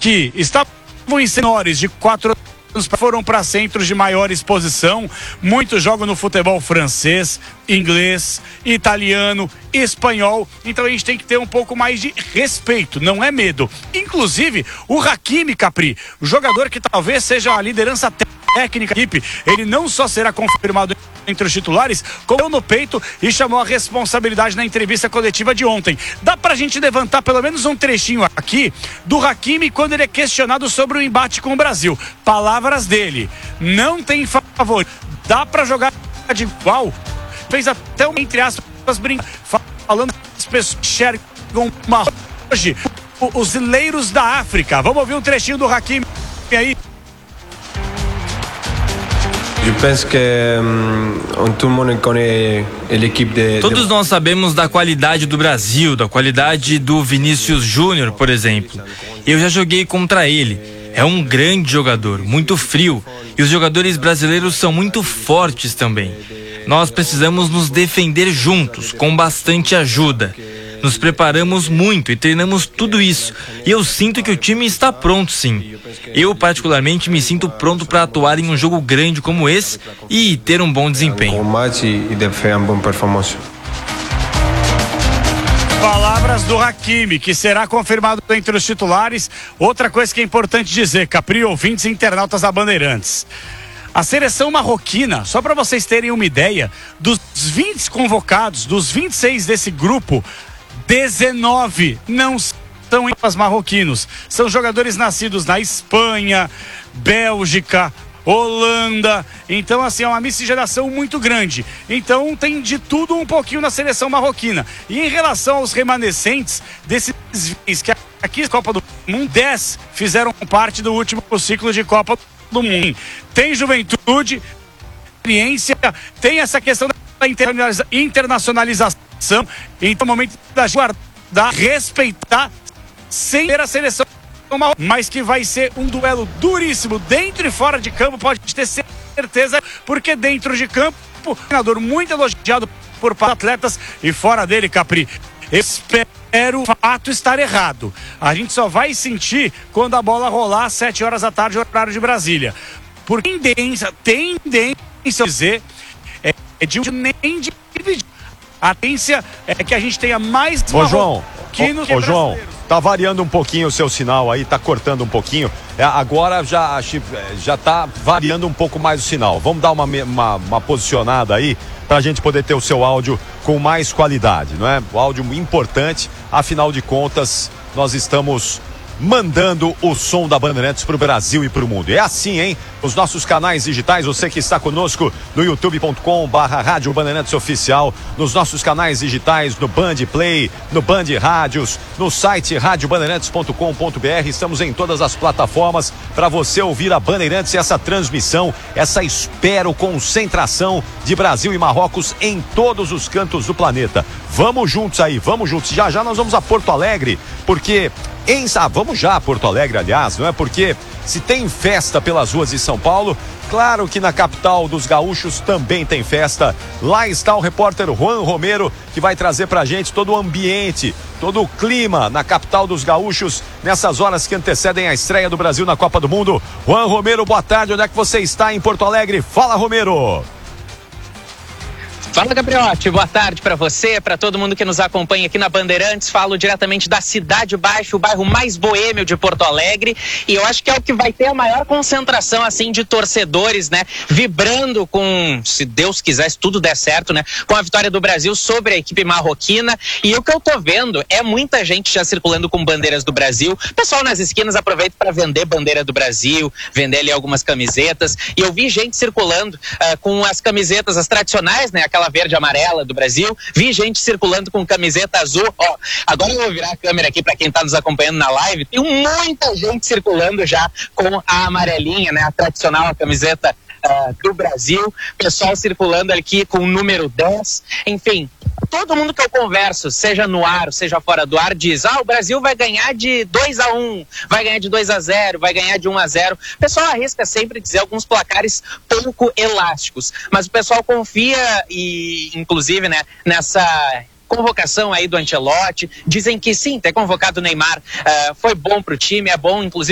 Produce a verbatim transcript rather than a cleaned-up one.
que estavam em menores de quatro anos foram para centros de maior exposição. Muitos jogam no futebol francês, inglês, italiano, espanhol. Então a gente tem que ter um pouco mais de respeito, não é medo. Inclusive, o Hakimi, Capri, o jogador que talvez seja a liderança técnica da equipe, ele não só será confirmado entre os titulares, como no peito e chamou a responsabilidade na entrevista coletiva de ontem. Dá pra gente levantar pelo menos um trechinho aqui do Hakimi quando ele é questionado sobre o embate com o Brasil. Palavras dele: não tem favor, dá pra jogar de igual. Fez até um, entre aspas, brinca, falando que as pessoas enxergam uma hoje os ileiros da África. Vamos ouvir um trechinho do Hakimi aí. Todos nós sabemos da qualidade do Brasil, da qualidade do Vinícius Júnior, por exemplo. Eu já joguei contra ele. É um grande jogador, muito frio. E os jogadores brasileiros são muito fortes também. Nós precisamos nos defender juntos, com bastante ajuda. Nos preparamos muito e treinamos tudo isso. E eu sinto que o time está pronto, sim. Eu, particularmente, me sinto pronto para atuar em um jogo grande como esse e ter um bom desempenho. Palavras do Hakimi, que será confirmado entre os titulares. Outra coisa que é importante dizer, Capri, ouvintes e internautas da Bandeirantes. A seleção marroquina, só para vocês terem uma ideia, dos vinte convocados, dos vinte e seis desse grupo, dezenove não são marroquinos. São jogadores nascidos na Espanha, Bélgica, Holanda. Então, assim, é uma miscigenação muito grande. Então, tem de tudo um pouquinho na seleção marroquina. E em relação aos remanescentes desses que aqui na Copa do Mundo, dez fizeram parte do último ciclo de Copa do Mundo. Tem juventude, experiência, tem essa questão da internacionalização. Então, o momento da guardar, respeitar, sem ter a seleção, mas que vai ser um duelo duríssimo dentro e fora de campo, pode ter certeza, porque dentro de campo, um treinador muito elogiado por atletas, e fora dele, Capri, eu espero o fato estar errado. A gente só vai sentir quando a bola rolar às sete horas da tarde, horário de Brasília. Por tendência, tendência a dizer, é, é de nem de dividir. A tendência é que a gente tenha mais Ô, João, marroquinos ô, ô, João, tá variando um pouquinho o seu sinal aí, tá cortando um pouquinho. É, agora já, já tá variando um pouco mais o sinal. Vamos dar uma, uma, uma posicionada aí pra gente poder ter o seu áudio com mais qualidade, não é? O áudio importante, afinal de contas, nós estamos mandando o som da Bandeirantes pro Brasil e pro mundo. É assim, hein? Os nossos canais digitais, você que está conosco no youtube ponto com barra Rádio Bandeirantes Oficial, nos nossos canais digitais, no Band Play, no Band Rádios, no site rádio bandeirantes ponto com ponto br, estamos em todas as plataformas para você ouvir a Bandeirantes e essa transmissão, essa espero concentração de Brasil e Marrocos em todos os cantos do planeta. Vamos juntos aí, vamos juntos. Já já nós vamos a Porto Alegre, porque em ah, vamos já a Porto Alegre, aliás, não é? Porque se tem festa pelas ruas de São Paulo, claro que na capital dos gaúchos também tem festa. Lá está o repórter Juan Romero, que vai trazer pra gente todo o ambiente, todo o clima na capital dos gaúchos, nessas horas que antecedem a estreia do Brasil na Copa do Mundo. Juan Romero, boa tarde, onde é que você está em Porto Alegre? Fala, Romero! Fala, Gabriotti, boa tarde para você, para todo mundo que nos acompanha aqui na Bandeirantes. Falo diretamente da Cidade Baixa, o bairro mais boêmio de Porto Alegre, e eu acho que é o que vai ter a maior concentração, assim, de torcedores, né, vibrando com, se Deus quiser, se tudo der certo, né, com a vitória do Brasil sobre a equipe marroquina. E o que eu tô vendo é muita gente já circulando com bandeiras do Brasil. O pessoal nas esquinas aproveita para vender bandeira do Brasil, vender ali algumas camisetas, e eu vi gente circulando uh, com as camisetas, as tradicionais, né, aquela verde e amarela do Brasil. Vi gente circulando com camiseta azul. Ó, agora eu vou virar a câmera aqui para quem tá nos acompanhando na live. Tem muita gente circulando já com a amarelinha, né, a tradicional, a camiseta uh, do Brasil. Pessoal circulando aqui com o número dez. Enfim, todo mundo que eu converso, seja no ar, seja fora do ar, diz: ah, o Brasil vai ganhar de dois a um, vai ganhar de dois a zero, vai ganhar de um a zero. O pessoal arrisca sempre dizer alguns placares pouco elásticos, mas o pessoal confia e, inclusive, né, nessa convocação aí do Ancelotti. Dizem que sim, ter convocado o Neymar uh, foi bom pro time, é bom, inclusive,